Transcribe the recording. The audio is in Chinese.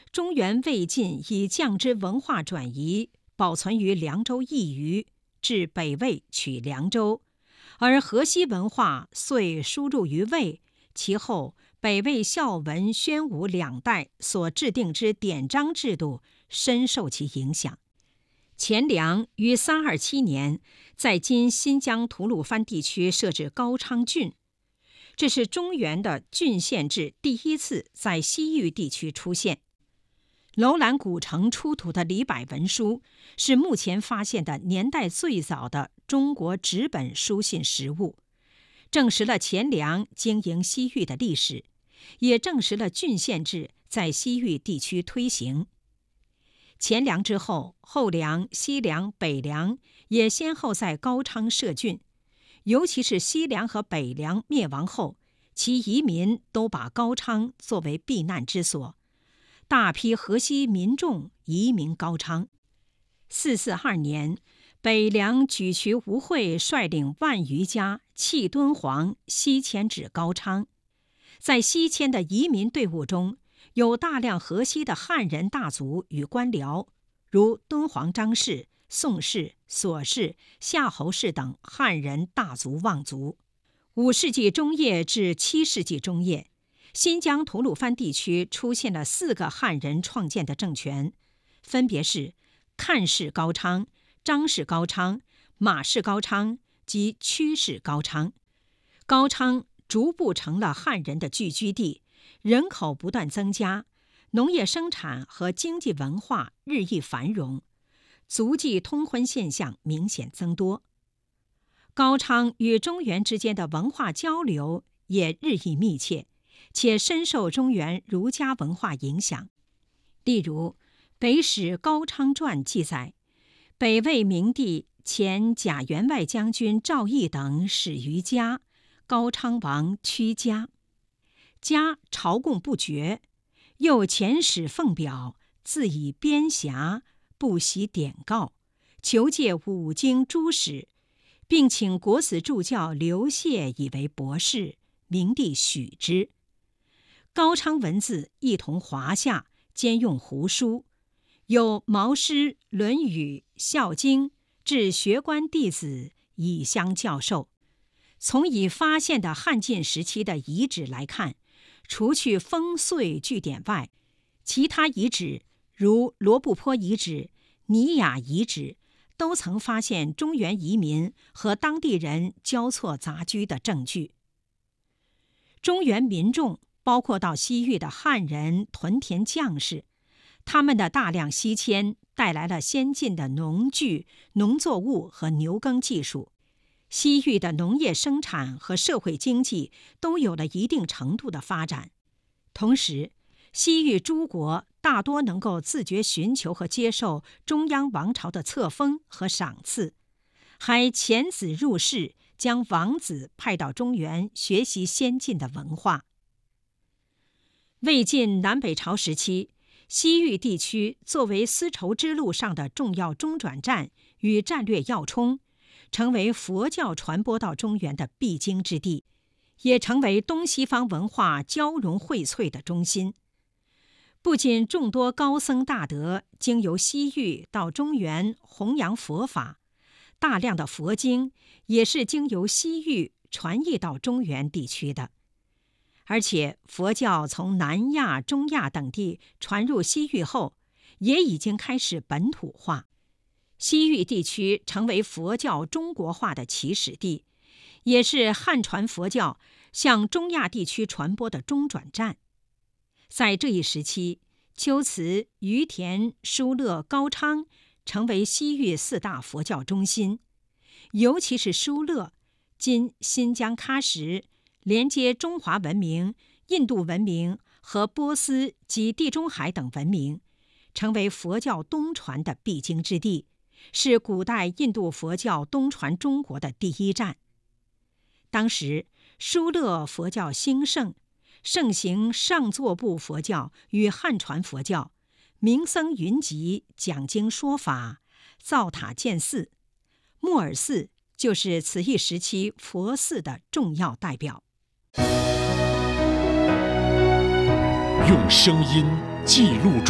中原魏晋以降之文化转移，保存于凉州一隅，至北魏取凉州，而河西文化遂输入于魏，其后北魏孝文、宣武两代所制定之典章制度深受其影响。钱粮于327年在今新疆吐鲁番地区设置高昌郡，这是中原的郡县制第一次在西域地区出现。楼兰古城出土的李柏文书是目前发现的年代最早的中国纸本书信实物，证实了钱粮经营西域的历史，也证实了郡县制在西域地区推行。钱粮之后，后梁、西梁、北梁也先后在高昌设郡，尤其是西梁和北梁灭亡后，其移民都把高昌作为避难之所，大批河西民众移民高昌。442年，北梁举渠吴会率领万余家弃敦煌，西迁至高昌。在西迁的移民队伍中，有大量河西的汉人大族与官僚，如敦煌张氏、宋氏、索氏、夏侯氏等汉人大族望族。5世纪中叶至7世纪中叶，新疆吐鲁番地区出现了4个汉人创建的政权，分别是看氏高昌、张氏高昌、马氏高昌及屈氏高昌。高昌逐步成了汉人的聚居地，人口不断增加，农业生产和经济文化日益繁荣，族际通婚现象明显增多。高昌与中原之间的文化交流也日益密切，且深受中原儒家文化影响。例如，《北史高昌传》记载，北魏明帝前贾员外将军赵翼等始于嘉，高昌王屈嘉。嘉朝贡不绝，又遣使奉表，自以边辖，不习典告，求借5经诸史，并请国子助教刘燮以为博士，明帝许之。高昌文字一同华夏，兼用胡书，有毛诗、论语、孝经，至学官弟子以相教授。从已发现的汉晋时期的遗址来看，除去烽燧据点外，其他遗址如罗布泊遗址、尼雅遗址，都曾发现中原移民和当地人交错杂居的证据。中原民众包括到西域的汉人、屯田将士，他们的大量西迁带来了先进的农具、农作物和牛耕技术。西域的农业生产和社会经济都有了一定程度的发展。同时，西域诸国大多能够自觉寻求和接受中央王朝的册封和赏赐，还遣子入仕，将王子派到中原学习先进的文化。魏晋南北朝时期，西域地区作为丝绸之路上的重要中转站与战略要冲，成为佛教传播到中原的必经之地，也成为东西方文化交融荟萃的中心。不仅众多高僧大德经由西域到中原弘扬佛法，大量的佛经也是经由西域传译到中原地区的。而且佛教从南亚、中亚等地传入西域后，也已经开始本土化。西域地区成为佛教中国化的起始地，也是汉传佛教向中亚地区传播的中转站。在这一时期，龟兹、于田、疏勒、高昌成为西域4大佛教中心，尤其是疏勒，今新疆喀什，连接中华文明、印度文明和波斯及地中海等文明，成为佛教东传的必经之地，是古代印度佛教东传中国的第一站。当时疏勒佛教兴盛，盛行上座部佛教与汉传佛教，名僧云集，讲经说法，造塔建寺。木尔寺就是此一时期佛寺的重要代表。 用声音记录